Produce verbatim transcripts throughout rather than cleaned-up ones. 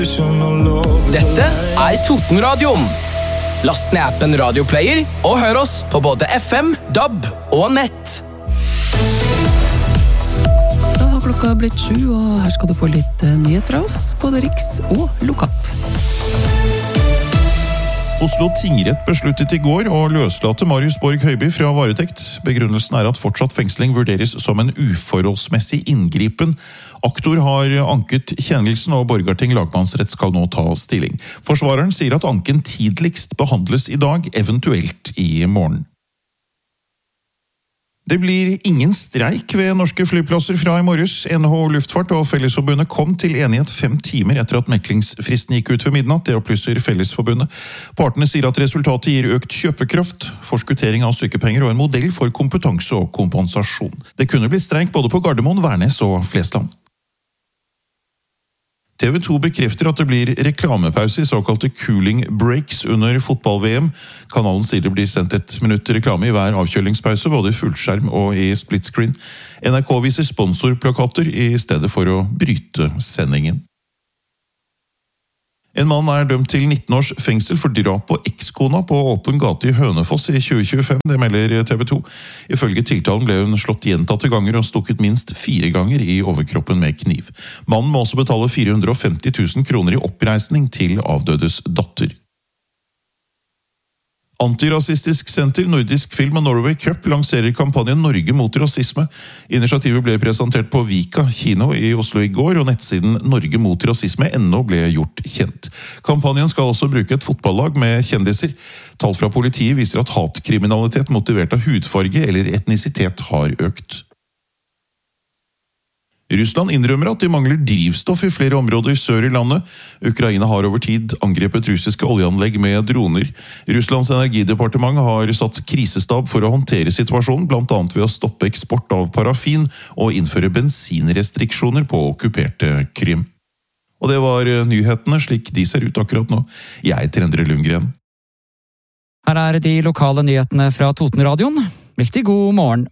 Dette er Totenradioen. Last ned appen Radioplayer og hør oss på både F M, D A B og nett. Da har klokka blitt sju, og her skal du få litt nyheter av oss, både riks og lokalt. Oslo tingrett besluttet i går å løslate Marius Borg Høiby fra varetekt. Begrunnelsen er at fortsatt fengsling vurderes som en uforholdsmessig inngripen. Aktor har anket kjennelsen, og Borgarting lagmannsrett skal nå ta stilling. Forsvareren sier at anken tidligst behandles i dag, eventuelt i morgen. Det blir ingen streik ved norske flyplasser fra i morges. N H O Luftfart og Fellesforbundet kom til enighet fem timer etter at meklingsfristen gikk ut ved midnatt. Det opplyser Fellesforbundet. Partene sier at resultatet gir økt kjøpekraft, forskuttering av sykepenger og en modell for kompetanse og kompensasjon. Det kunne blitt streik både på Gardermoen, Værnes og Flesland. T V to bekrefter at det blir reklamepause i såkalte cooling breaks under fotball-V M. Kanalen sier det blir sendt et minutt reklame i hver avkjølingspause, både i fullskjerm og i split screen. N R K viser sponsorplakater i stedet for å bryte sendingen. En mann er dømt til nitten års fengsel for drap på ekskona på åpen gate i Hønefoss i tjue tjuefem, det melder T V to. Ifølge tiltalen ble hun slått gjentatte ganger og stukket minst fire ganger i overkroppen med kniv. Mannen må også betale fire hundre og femti tusen kroner i oppreisning til avdødes datter. Antirasistisk senter, Nordisk Film og Norway Cup lanserer kampanjen Norge mot rasisme. Initiativet ble presentert på Vika kino i Oslo i går, og nettsiden Norge mot rasisme ennå ble gjort kjent. Kampanjen skal også bruke et fotballag med kjendiser. Tall fra politiet viser at hatkriminalitet motivert av hudfarge eller etnisitet har økt. Russland innrømmer at de mangler drivstoff i flere områder sør i landet. Ukraina har over tid angrepet russiske oljeanlegg med droner. Russlands energidepartement har satt krisestab for å håndtere situasjonen, blant annet ved å stoppe eksport av parafin og innføre bensinrestriksjoner på okkuperte Krym. Og det var nyhetene slik de ser ut akkurat nå. Jeg heter Endre Lundgren. Her er de lokale nyhetene fra Totenradioen. Riktig god morgen.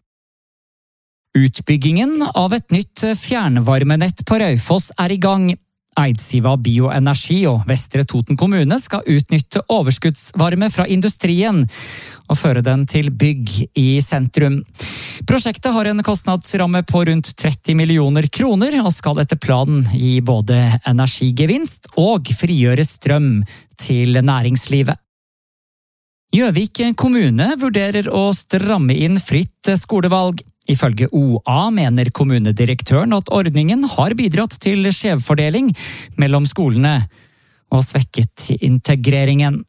Utbyggingen av et nytt fjernvarmenett på Raufoss er i gang. Eidsiva Bioenergi og Vestre Toten kommune skal utnytte overskuddsvarme fra industrien og føre den til bygg i sentrum. Prosjektet har en kostnadsramme på rundt tretti millioner kroner og skal etter planen gi både energigevinst og frigjøre strøm til næringslivet. Gjøvik kommune vurderer å stramme inn fritt skolevalg. Ifølge O A mener kommunedirektøren at ordningen har bidratt til skjevfordeling mellom skolene og svekket integreringen.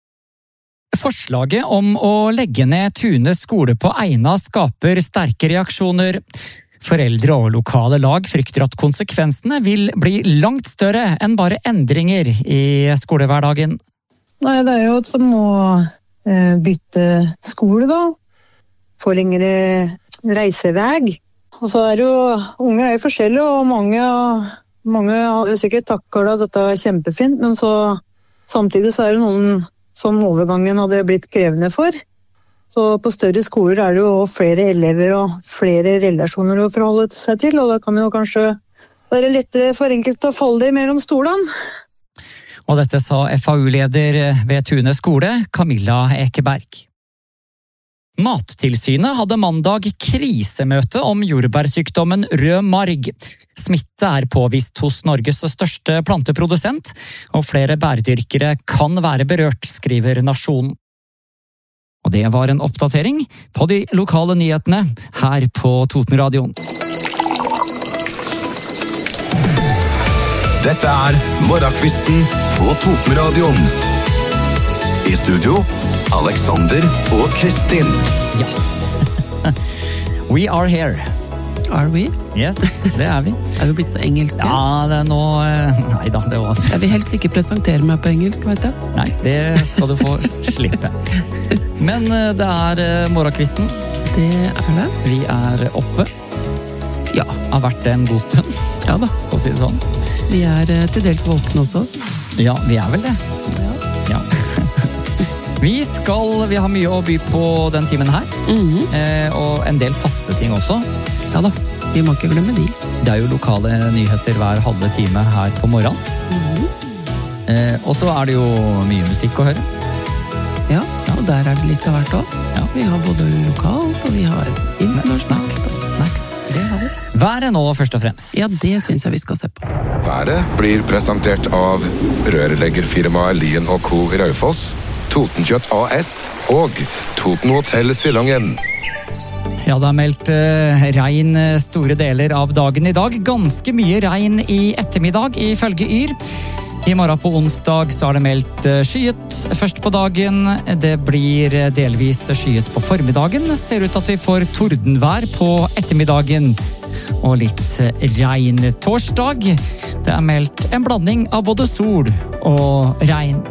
Forslaget om å legge ned Tune skole på Eina skaper sterke reaksjoner. Foreldre og lokale lag frykter at konsekvensene vil bli langt større enn bare endringer i skolehverdagen. Nei, det er jo at man må eh, bytte skole da, få lengre reiseveg. Og så er jo, unge er jo forskjellige, og mange, mange har jo sikkert taklet at dette er kjempefint, men så samtidig så er det noen som overgangen hadde blitt krevende for. Så på større skoler er det jo flere elever og flere relasjoner å forholde seg til, og da kan det jo kanskje være lettere for enkelte å falle mellom stolene. Og dette sa F A U-leder ved Tune skole, Camilla Ekeberg. Mattilsynet hadde mandag krisemøte om jordbærsykdommen rød marg. Smitte er påvist hos Norges største planteprodusent, og flere bærdyrkere kan være berørt, skriver Nasjonen. Og det var en oppdatering på de lokale nyhetene her på Totenradioen. Dette er Morgenkvisten på Totenradioen. I studio, Alexander og Kristin. Ja. We are here. Are we? Yes, det er vi. Er vi blitt så engelske? Ja, det er nå... Nei da, det var... Jeg vil helst ikke presentere meg på engelsk, vet jeg. Nei, det skal du få slippe. Men det er morgenkvisten. Det er det. Vi er oppe. Ja. Har vært en god stund. Ja da. For å si det sånn. Vi er til dels våkne også. Ja, vi er vel det. Ja. Ja. Vi skal, vi har mye å by på den timen her, mm-hmm. eh, og en del faste ting også. Ja da, vi må ikke glemme de. Det er jo lokale nyheter hver halve time her på morgenen. Mm-hmm. Eh, og så er det jo mye musikk å høre. Ja, og der er det litt av hvert også. Ja. Vi har både lokalt, og vi har internasjonalt. Snacks. Snacks. Det har vi. Været nå først og fremst. Ja, det synes jeg vi skal se på. Været blir presentert av rørleggerfirmaet Lien og Co. Raufoss, Totenkjøtt A S og Toten Hotel Silongen. Ja, det er meldt uh, regn store deler av dagen i dag. Ganske mye regn i ettermiddag, ifølge Yr. I morgen på onsdag så er det meldt uh, skyet først på dagen. Det blir delvis skyet på formiddagen. Ser ut at vi får tordenvær på ettermiddagen. Og litt regn torsdag. Det er meldt en blanding av både sol og regn.